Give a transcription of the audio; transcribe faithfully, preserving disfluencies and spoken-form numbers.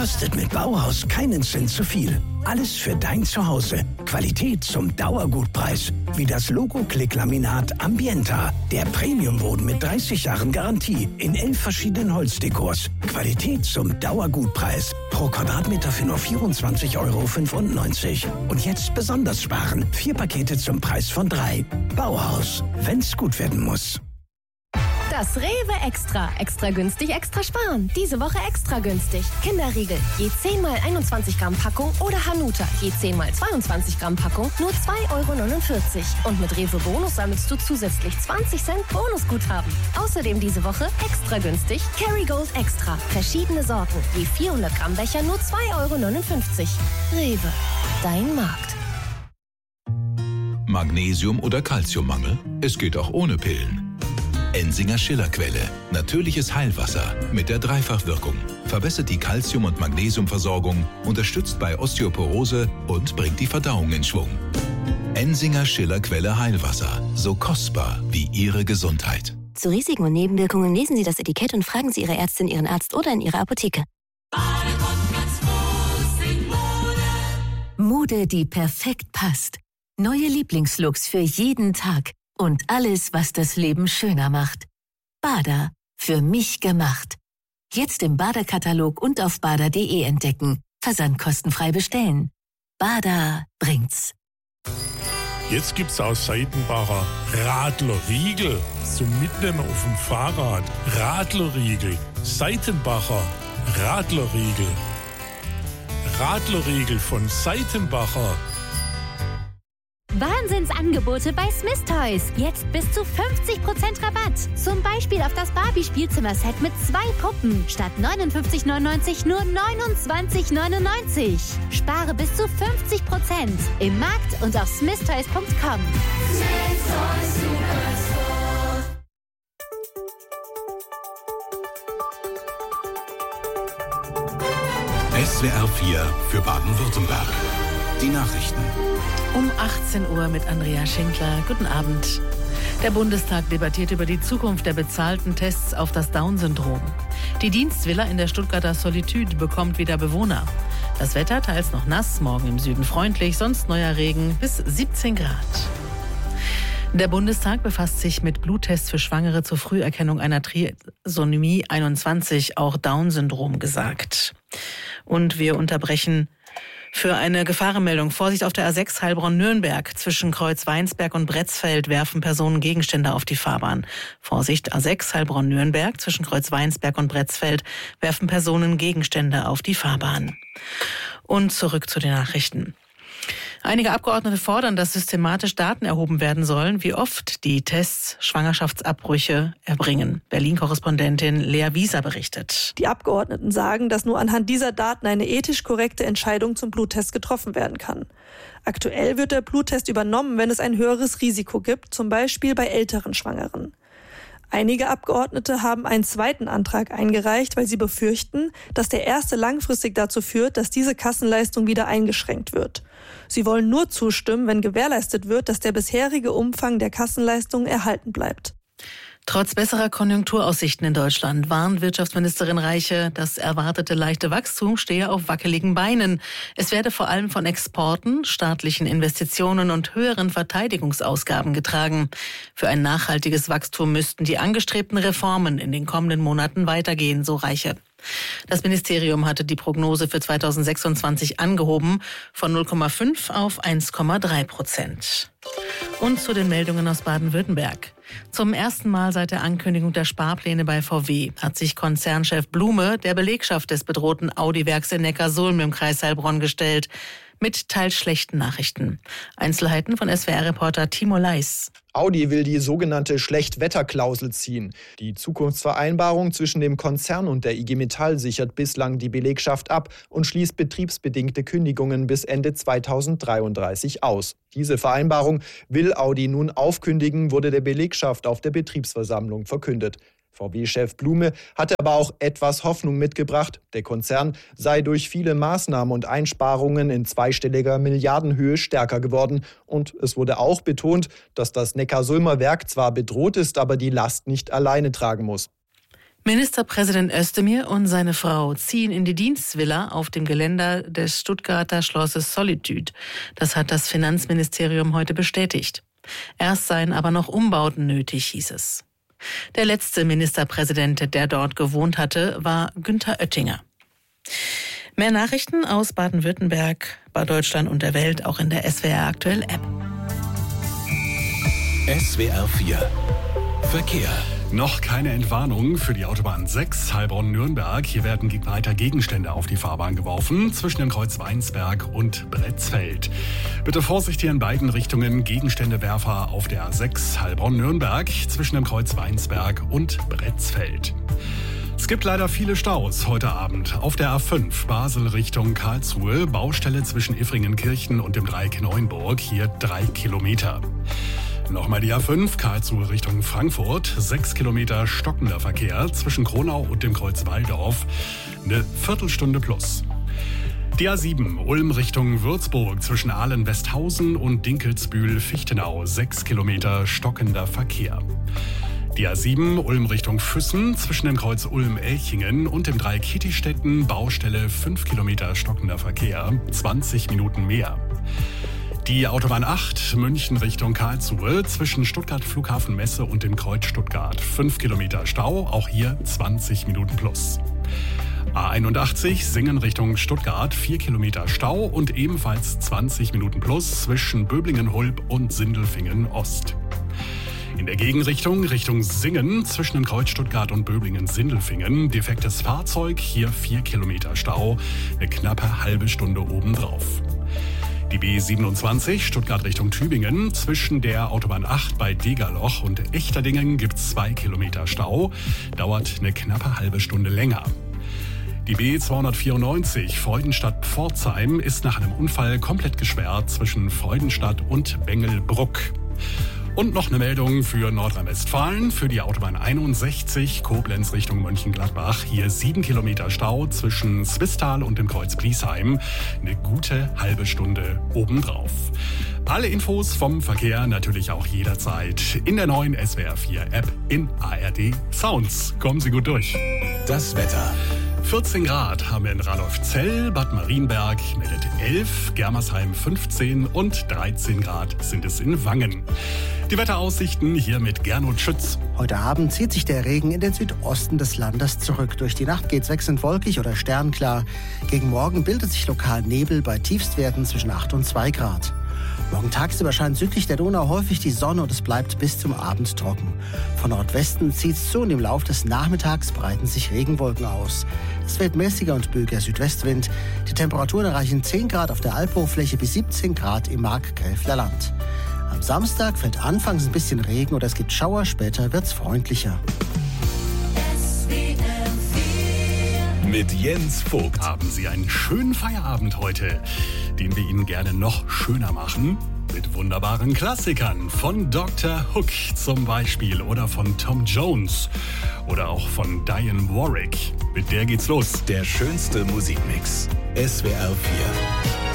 Kostet mit Bauhaus keinen Cent zu viel. Alles für dein Zuhause. Qualität zum Dauergutpreis. Wie das Logo-Klick-Laminat Ambienta. Der Premiumboden mit dreißig Jahren Garantie. In elf verschiedenen Holzdekors. Qualität zum Dauergutpreis. Pro Quadratmeter für nur vierundzwanzig Euro fünfundneunzig. Und jetzt besonders sparen. Vier Pakete zum Preis von drei. Bauhaus. Wenn's gut werden muss. Das Rewe Extra. Extra günstig, extra sparen. Diese Woche extra günstig. Kinderriegel, je zehn mal einundzwanzig Gramm Packung oder Hanuta, je zehn mal zweiundzwanzig Gramm Packung, nur zwei Euro neunundvierzig. Und mit Rewe Bonus sammelst du zusätzlich zwanzig Cent Bonusguthaben. Außerdem diese Woche extra günstig Kerrygold Extra. Verschiedene Sorten, je vierhundert Gramm Becher, nur zwei Euro neunundfünfzig. Rewe, dein Markt. Magnesium- oder Calciummangel? Es geht auch ohne Pillen. Ensinger Schillerquelle. Natürliches Heilwasser mit der Dreifachwirkung. Verbessert die Calcium- und Magnesiumversorgung, unterstützt bei Osteoporose und bringt die Verdauung in Schwung. Ensinger Schillerquelle Heilwasser. So kostbar wie Ihre Gesundheit. Zu Risiken und Nebenwirkungen lesen Sie das Etikett und fragen Sie Ihre Ärztin, Ihren Arzt oder in Ihrer Apotheke. Mode, die perfekt passt. Neue Lieblingslooks für jeden Tag. Und alles, was das Leben schöner macht. Bada. Für mich gemacht. Jetzt im Bada-Katalog und auf bada punkt de entdecken. Versand kostenfrei bestellen. Bada bringt's. Jetzt gibt's aus Seitenbacher Radlerriegel zum Mitnehmen auf dem Fahrrad. Radlerriegel. Seitenbacher Radlerriegel. Radlerriegel von Seitenbacher. Wahnsinnsangebote bei Smith Toys. Jetzt bis zu fünfzig Prozent Rabatt. Zum Beispiel auf das Barbie-Spielzimmerset mit zwei Puppen. Statt neunundfünfzig neunundneunzig nur neunundzwanzig neunundneunzig. Spare bis zu fünfzig Prozent. Im Markt und auf smith toys punkt com. Smith Toys Superstore. S W R vier für Baden-Württemberg. Die Nachrichten. Um achtzehn Uhr mit Andrea Schinkler. Guten Abend. Der Bundestag debattiert über die Zukunft der bezahlten Tests auf das Down-Syndrom. Die Dienstvilla in der Stuttgarter Solitude bekommt wieder Bewohner. Das Wetter teils noch nass, morgen im Süden freundlich, sonst neuer Regen bis siebzehn Grad. Der Bundestag befasst sich mit Bluttests für Schwangere zur Früherkennung einer Trisomie einundzwanzig, auch Down-Syndrom gesagt. Und wir unterbrechen für eine Gefahrenmeldung. Vorsicht auf der A sechs Heilbronn-Nürnberg. Zwischen Kreuz-Weinsberg und Bretzfeld werfen Personen Gegenstände auf die Fahrbahn. Vorsicht, A sechs Heilbronn-Nürnberg. Zwischen Kreuz-Weinsberg und Bretzfeld werfen Personen Gegenstände auf die Fahrbahn. Und zurück zu den Nachrichten. Einige Abgeordnete fordern, dass systematisch Daten erhoben werden sollen, wie oft die Tests Schwangerschaftsabbrüche erbringen. Berlin-Korrespondentin Lea Wieser berichtet. Die Abgeordneten sagen, dass nur anhand dieser Daten eine ethisch korrekte Entscheidung zum Bluttest getroffen werden kann. Aktuell wird der Bluttest übernommen, wenn es ein höheres Risiko gibt, zum Beispiel bei älteren Schwangeren. Einige Abgeordnete haben einen zweiten Antrag eingereicht, weil sie befürchten, dass der erste langfristig dazu führt, dass diese Kassenleistung wieder eingeschränkt wird. Sie wollen nur zustimmen, wenn gewährleistet wird, dass der bisherige Umfang der Kassenleistung erhalten bleibt. Trotz besserer Konjunkturaussichten in Deutschland warnt Wirtschaftsministerin Reiche, das erwartete leichte Wachstum stehe auf wackeligen Beinen. Es werde vor allem von Exporten, staatlichen Investitionen und höheren Verteidigungsausgaben getragen. Für ein nachhaltiges Wachstum müssten die angestrebten Reformen in den kommenden Monaten weitergehen, so Reiche. Das Ministerium hatte die Prognose für zweitausendsechsundzwanzig angehoben von null Komma fünf auf eins Komma drei Prozent. Und zu den Meldungen aus Baden-Württemberg. Zum ersten Mal seit der Ankündigung der Sparpläne bei V W hat sich Konzernchef Blume der Belegschaft des bedrohten Audi-Werks in Neckarsulm im Kreis Heilbronn gestellt. Mit teils schlechten Nachrichten. Einzelheiten von S W R-Reporter Timo Leis. Audi will die sogenannte Schlechtwetterklausel ziehen. Die Zukunftsvereinbarung zwischen dem Konzern und der I G Metall sichert bislang die Belegschaft ab und schließt betriebsbedingte Kündigungen bis Ende zweitausenddreiunddreißig aus. Diese Vereinbarung will Audi nun aufkündigen, wurde der Belegschaft auf der Betriebsversammlung verkündet. V W-Chef Blume hatte aber auch etwas Hoffnung mitgebracht. Der Konzern sei durch viele Maßnahmen und Einsparungen in zweistelliger Milliardenhöhe stärker geworden. Und es wurde auch betont, dass das Neckarsulmer Werk zwar bedroht ist, aber die Last nicht alleine tragen muss. Ministerpräsident Özdemir und seine Frau ziehen in die Dienstvilla auf dem Geländer des Stuttgarter Schlosses Solitude. Das hat das Finanzministerium heute bestätigt. Erst seien aber noch Umbauten nötig, hieß es. Der letzte Ministerpräsident, der dort gewohnt hatte, war Günther Oettinger. Mehr Nachrichten aus Baden-Württemberg, bei Deutschland und der Welt auch in der S W R Aktuell App. S W R vier Verkehr. Noch keine Entwarnung für die Autobahn sechs Heilbronn-Nürnberg. Hier werden weiter Gegenstände auf die Fahrbahn geworfen, zwischen dem Kreuz Weinsberg und Bretzfeld. Bitte Vorsicht hier in beiden Richtungen. Gegenständewerfer auf der A sechs Heilbronn-Nürnberg, zwischen dem Kreuz Weinsberg und Bretzfeld. Es gibt leider viele Staus heute Abend. Auf der A fünf Basel Richtung Karlsruhe, Baustelle zwischen Iffringenkirchen und dem Dreieck Neuenburg, hier drei Kilometer. Nochmal die A fünf, Karlsruhe Richtung Frankfurt, sechs Kilometer stockender Verkehr zwischen Kronau und dem Kreuz Walldorf, eine Viertelstunde plus. Die A sieben, Ulm Richtung Würzburg, zwischen Ahlen-Westhausen und Dinkelsbühl-Fichtenau, sechs Kilometer stockender Verkehr. Die A sieben, Ulm Richtung Füssen, zwischen dem Kreuz Ulm-Elchingen und dem Dreieck Kittistetten, Baustelle fünf Kilometer stockender Verkehr, zwanzig Minuten mehr. Die Autobahn acht, München Richtung Karlsruhe, zwischen Stuttgart Flughafen Messe und dem Kreuz Stuttgart. fünf Kilometer Stau, auch hier zwanzig Minuten plus. A einundachtzig, Singen Richtung Stuttgart, vier Kilometer Stau und ebenfalls zwanzig Minuten plus zwischen Böblingen-Hulb und Sindelfingen-Ost. In der Gegenrichtung, Richtung Singen, zwischen dem Kreuz Stuttgart und Böblingen-Sindelfingen, defektes Fahrzeug, hier vier Kilometer Stau, eine knappe halbe Stunde obendrauf. Die B siebenundzwanzig, Stuttgart Richtung Tübingen, zwischen der Autobahn acht bei Degerloch und Echterdingen gibt es zwei Kilometer Stau, dauert eine knappe halbe Stunde länger. Die B zweihundertvierundneunzig, Freudenstadt-Pforzheim, ist nach einem Unfall komplett gesperrt zwischen Freudenstadt und Bengelbruck. Und noch eine Meldung für Nordrhein-Westfalen, für die Autobahn einundsechzig, Koblenz Richtung Mönchengladbach. Hier sieben Kilometer Stau zwischen Zwistal und dem Kreuz Bliesheim. Eine gute halbe Stunde obendrauf. Alle Infos vom Verkehr natürlich auch jederzeit in der neuen S W R vier App in A R D Sounds. Kommen Sie gut durch. Das Wetter. vierzehn Grad haben wir in Radolfzell, Bad Marienberg meldet elf, Germersheim fünfzehn und dreizehn Grad sind es in Wangen. Die Wetteraussichten hier mit Gernot Schütz. Heute Abend zieht sich der Regen in den Südosten des Landes zurück. Durch die Nacht geht es wechselnd wolkig oder sternklar. Gegen Morgen bildet sich lokal Nebel bei Tiefstwerten zwischen acht und zwei Grad. Morgen tagsüber scheint südlich der Donau häufig die Sonne und es bleibt bis zum Abend trocken. Von Nordwesten zieht es zu und im Laufe des Nachmittags breiten sich Regenwolken aus. Es weht mäßiger und böiger Südwestwind. Die Temperaturen erreichen zehn Grad auf der Albhochfläche bis siebzehn Grad im Markgräfler Land. Am Samstag fällt anfangs ein bisschen Regen oder es gibt Schauer, später wird's freundlicher. Mit Jens Vogt. Haben Sie einen schönen Feierabend heute, den wir Ihnen gerne noch schöner machen? Mit wunderbaren Klassikern von Doktor Hook zum Beispiel oder von Tom Jones oder auch von Diane Warwick. Mit der geht's los. Der schönste Musikmix. S W R vier.